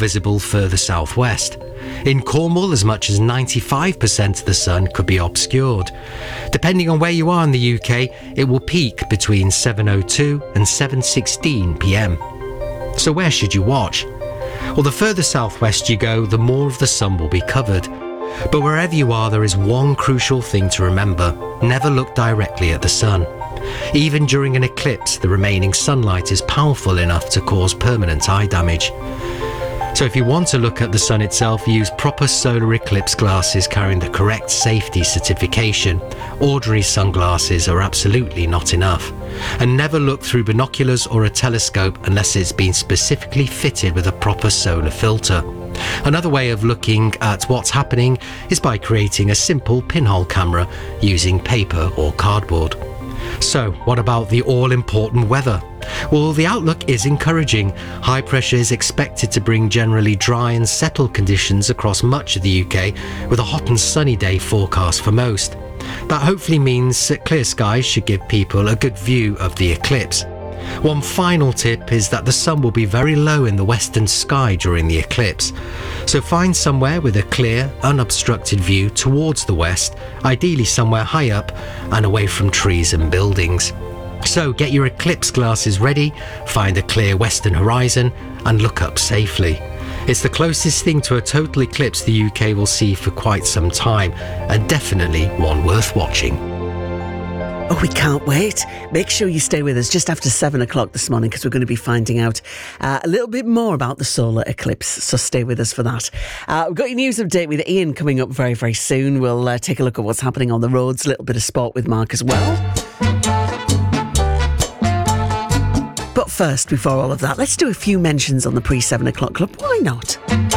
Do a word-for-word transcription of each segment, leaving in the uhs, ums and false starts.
visible further southwest. In Cornwall, as much as ninety-five percent of the sun could be obscured. Depending on where you are in the U K, it will peak between seven oh two and seven sixteen p m. So where should you watch? Well, the further southwest you go, the more of the sun will be covered. But wherever you are, there is one crucial thing to remember. Never look directly at the sun. Even during an eclipse, the remaining sunlight is powerful enough to cause permanent eye damage. So if you want to look at the sun itself, use proper solar eclipse glasses carrying the correct safety certification. Ordinary sunglasses are absolutely not enough. And never look through binoculars or a telescope unless it's been specifically fitted with a proper solar filter. Another way of looking at what's happening is by creating a simple pinhole camera using paper or cardboard. So, what about the all-important weather? Well, the outlook is encouraging. High pressure is expected to bring generally dry and settled conditions across much of the U K, with a hot and sunny day forecast for most. That hopefully means that clear skies should give people a good view of the eclipse. One final tip is that the sun will be very low in the western sky during the eclipse. So find somewhere with a clear, unobstructed view towards the west, ideally somewhere high up and away from trees and buildings. So get your eclipse glasses ready, find a clear western horizon and look up safely. It's the closest thing to a total eclipse the U K will see for quite some time, and definitely one worth watching. Oh, we can't wait. Make sure you stay with us just after seven o'clock this morning, because we're going to be finding out uh, a little bit more about the solar eclipse. So stay with us for that. Uh, we've got your news update with Ian coming up very, very soon. We'll uh, take a look at what's happening on the roads, a little bit of sport with Mark as well. But first, before all of that, let's do a few mentions on the pre-seven o'clock club. Why not?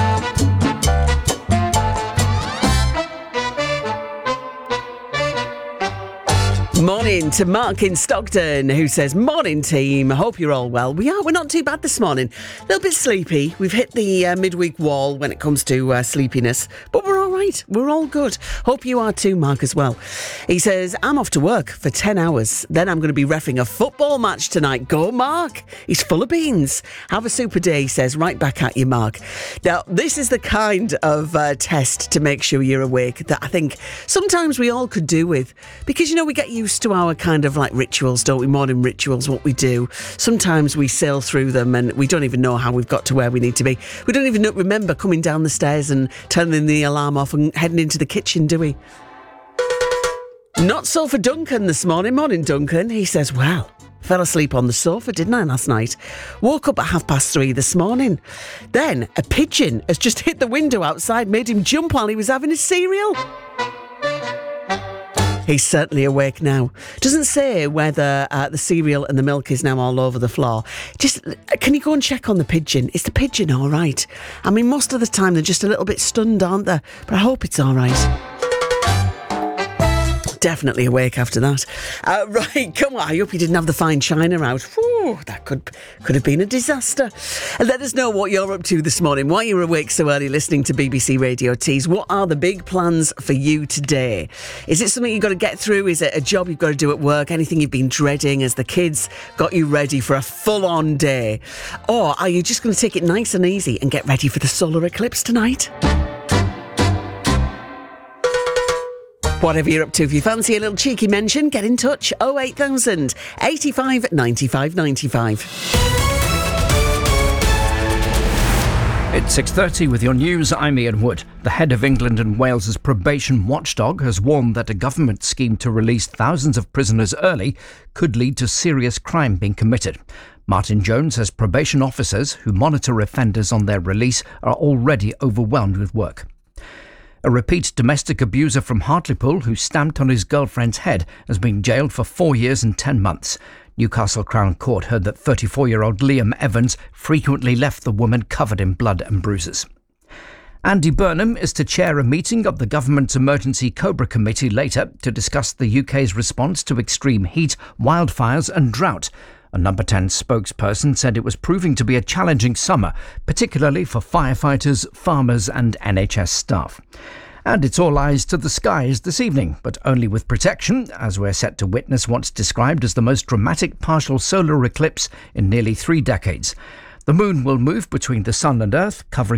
Morning to Mark in Stockton, who says, morning team, hope you're all well. We are, we're not too bad this morning. A little bit sleepy. We've hit the uh, midweek wall when it comes to uh, sleepiness, but we're all right. We're all good. Hope you are too, Mark, as well. He says, I'm off to work for ten hours. Then I'm going to be reffing a football match tonight. Go, Mark. He's full of beans. Have a super day, he says, right back at you, Mark. Now, this is the kind of uh, test to make sure you're awake that I think sometimes we all could do with, because, you know, we get used to our kind of like rituals, don't we? Morning rituals, what we do. Sometimes we sail through them and we don't even know how we've got to where we need to be. We don't even know, remember coming down the stairs and turning the alarm off and heading into the kitchen, do we? Not so for Duncan this morning. Morning, Duncan. He says, well, fell asleep on the sofa, didn't I, last night? Woke up at half past three this morning. Then a pigeon has just hit the window outside, made him jump while he was having his cereal. He's certainly awake now. Doesn't say whether uh, the cereal and the milk is now all over the floor. Just, can you go and check on the pigeon? Is the pigeon all right? I mean, most of the time they're just a little bit stunned, aren't they? But I hope it's all right. Definitely awake after that. Uh, right, come on. I hope you didn't have the fine china out. Whew, that could could have been a disaster. And let us know what you're up to this morning. Why you're awake so early listening to B B C Radio Tees. What are the big plans for you today? Is it something you've got to get through? Is it a job you've got to do at work? Anything you've been dreading as the kids got you ready for a full-on day? Or are you just going to take it nice and easy and get ready for the solar eclipse tonight? Whatever you're up to, if you fancy a little cheeky mention, get in touch. oh eight thousand, eighty-five, ninety-five, ninety-five. It's six thirty with your news. I'm Ian Wood. The head of England and Wales's probation watchdog has warned that a government scheme to release thousands of prisoners early could lead to serious crime being committed. Martin Jones says probation officers who monitor offenders on their release are already overwhelmed with work. A repeat domestic abuser from Hartlepool who stamped on his girlfriend's head has been jailed for four years and ten months. Newcastle Crown Court heard that thirty-four-year-old Liam Evans frequently left the woman covered in blood and bruises. Andy Burnham is to chair a meeting of the government's Emergency Cobra Committee later to discuss the U K's response to extreme heat, wildfires and drought. A Number ten spokesperson said it was proving to be a challenging summer, particularly for firefighters, farmers and N H S staff. And it's all eyes to the skies this evening, but only with protection, as we're set to witness what's described as the most dramatic partial solar eclipse in nearly three decades. The moon will move between the sun and earth, covering